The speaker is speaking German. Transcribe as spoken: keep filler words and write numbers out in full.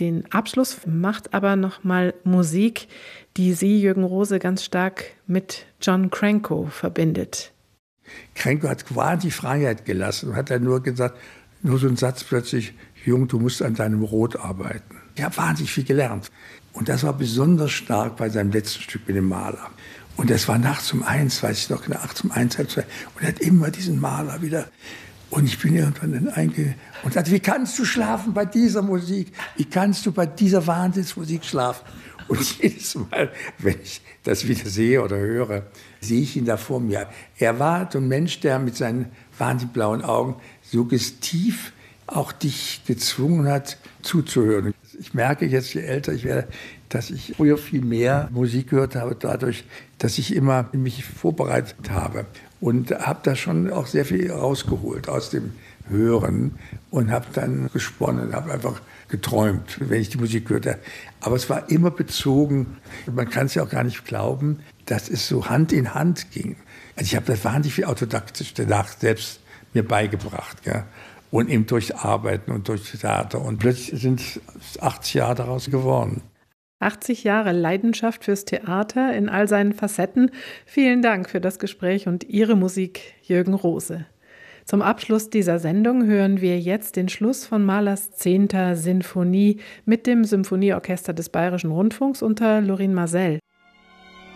Den Abschluss macht aber nochmal Musik, die Sie, Jürgen Rose, ganz stark mit John Cranko verbindet. Cranko hat wahnsinnig Freiheit gelassen und hat dann nur gesagt, nur so ein Satz plötzlich, Jung, du musst an deinem Rot arbeiten. Ich habe wahnsinnig viel gelernt. Und das war besonders stark bei seinem letzten Stück mit dem Maler. Und das war nachts um eins, weiß ich noch, nachts um eins, halb zwei. Und er hat immer diesen Maler wieder. Und ich bin irgendwann dann einge... Und sagte, wie kannst du schlafen bei dieser Musik? Wie kannst du bei dieser Wahnsinnsmusik schlafen? Und jedes Mal, wenn ich das wieder sehe oder höre, sehe ich ihn da vor mir. Er war so ein Mensch, der mit seinen wahnsinnig blauen Augen suggestiv auch dich gezwungen hat, zuzuhören. Ich merke jetzt, je älter ich werde, dass ich früher viel mehr Musik gehört habe, dadurch, dass ich immer mich vorbereitet habe. Und habe da schon auch sehr viel rausgeholt aus dem Hören und habe dann gesponnen, habe einfach geträumt, wenn ich die Musik hörte. Aber es war immer bezogen, man kann es ja auch gar nicht glauben, dass es so Hand in Hand ging. Also ich habe das wahnsinnig viel autodidaktisch danach selbst mir beigebracht. Ja. Und eben durch Arbeiten und durch Theater. Und plötzlich sind es achtzig Jahre daraus geworden. achtzig Jahre Leidenschaft fürs Theater in all seinen Facetten. Vielen Dank für das Gespräch und Ihre Musik, Jürgen Rose. Zum Abschluss dieser Sendung hören wir jetzt den Schluss von Mahlers zehnter Sinfonie mit dem Symphonieorchester des Bayerischen Rundfunks unter Lorin Maazel.